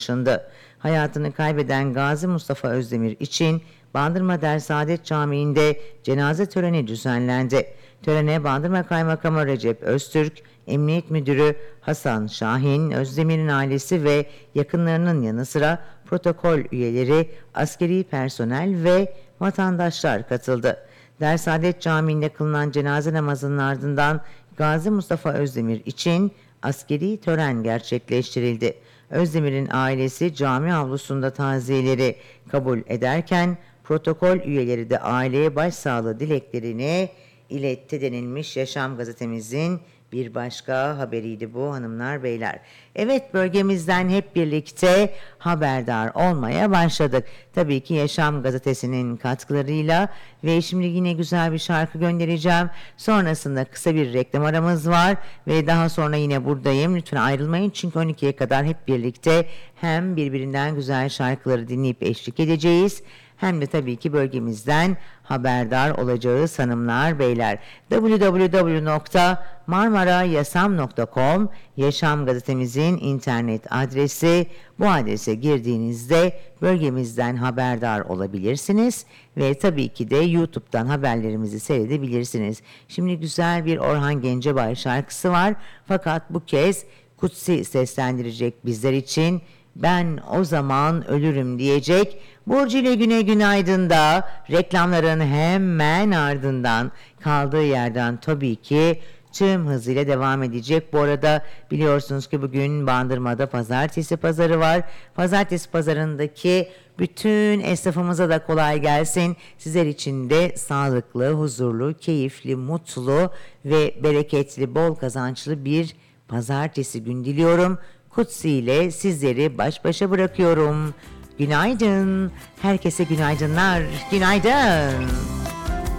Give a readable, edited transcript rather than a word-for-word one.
yaşında. Hayatını kaybeden Gazi Mustafa Özdemir için Bandırma Dersaadet Camii'nde cenaze töreni düzenlendi. Törene Bandırma Kaymakamı Recep Öztürk, Emniyet Müdürü Hasan Şahin, Özdemir'in ailesi ve yakınlarının yanı sıra protokol üyeleri, askeri personel ve vatandaşlar katıldı. Dersaadet Camii'nde kılınan cenaze namazının ardından Gazi Mustafa Özdemir için askeri tören gerçekleştirildi. Özdemir'in ailesi cami avlusunda taziyeleri kabul ederken protokol üyeleri de aileye başsağlığı dileklerini iletti denilmiş Yaşam gazetemizin bir başka haberiydi bu hanımlar beyler. Evet, bölgemizden hep birlikte haberdar olmaya başladık. Tabii ki Yaşam gazetesinin katkılarıyla ve şimdi yine güzel bir şarkı göndereceğim. Sonrasında kısa bir reklam aramız var ve daha sonra yine buradayım. Lütfen ayrılmayın çünkü 12'ye kadar hep birlikte hem birbirinden güzel şarkıları dinleyip eşlik edeceğiz, hem de tabii ki bölgemizden haberdar olacağız hanımlar beyler. www.marmarayasam.com Yaşam gazetemizin internet adresi. Bu adrese girdiğinizde bölgemizden haberdar olabilirsiniz ve tabii ki de YouTube'dan haberlerimizi seyredebilirsiniz. Şimdi güzel bir Orhan Gencebay şarkısı var fakat bu kez Kutsi seslendirecek bizler için. Ben o zaman ölürüm diyecek. Burcu ile Güne Günaydın da reklamların hemen ardından kaldığı yerden tabii ki tüm hızıyla devam edecek. Bu arada biliyorsunuz ki bugün Bandırma'da pazartesi pazarı var. Pazartesi pazarındaki bütün esnafımıza da kolay gelsin. Sizler için de sağlıklı, huzurlu, keyifli, mutlu ve bereketli, bol kazançlı bir pazartesi gün diliyorum. Kutsi ile sizleri baş başa bırakıyorum. Günaydın. Herkese günaydınlar. Günaydın.